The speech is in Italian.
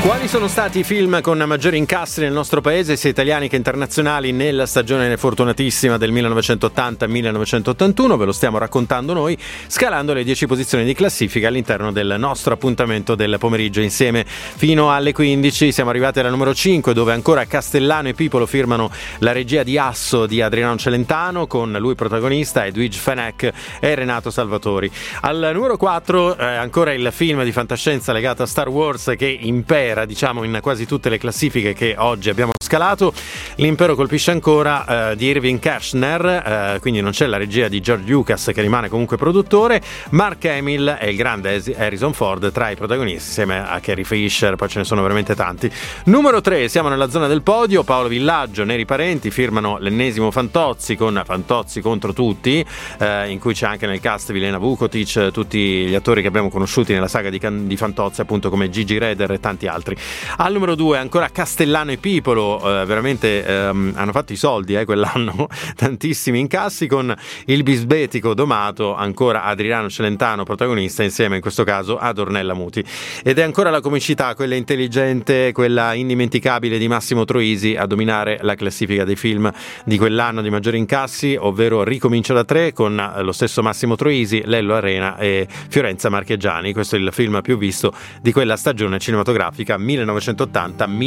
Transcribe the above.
Quali sono stati i film con maggiori incassi nel nostro paese, sia italiani che internazionali, nella stagione fortunatissima del 1980-1981? Ve lo stiamo raccontando noi, scalando le 10 posizioni di classifica all'interno del nostro appuntamento del pomeriggio insieme fino alle 15. Siamo arrivati alla numero 5, dove ancora Castellano e Pipolo firmano la regia di Asso di Adriano Celentano, con lui protagonista Edwige Fenech e Renato Salvatori. Al numero 4 ancora il film di fantascienza legato a Star Wars che impera, diciamo, in quasi tutte le classifiche che oggi abbiamo scalato. L'impero colpisce ancora di Irving Kershner, quindi non c'è la regia di George Lucas, che rimane comunque produttore. Mark Hamill e il grande Harrison Ford tra i protagonisti, insieme a Carrie Fisher, poi ce ne sono veramente tanti. Numero 3, siamo nella zona del podio. Paolo Villaggio, Neri Parenti firmano l'ennesimo Fantozzi, con Fantozzi contro tutti, in cui c'è anche nel cast Milena Vukotic, tutti gli attori che abbiamo conosciuti nella saga di Fantozzi, appunto, come Gigi Reder e tanti altri. Al numero 2 ancora Castellano e Pipolo, veramente hanno fatto i soldi quell'anno, tantissimi incassi, con il bisbetico domato ancora Adriano Celentano protagonista, insieme in questo caso ad Ornella Muti. Ed è ancora la comicità, quella intelligente, quella indimenticabile di Massimo Troisi a dominare la classifica dei film di quell'anno di maggiori incassi, ovvero Ricomincio da 3 con lo stesso Massimo Troisi, Lello Arena e Fiorenza Marchegiani. Questo è il film più visto di quella stagione cinematografica 1980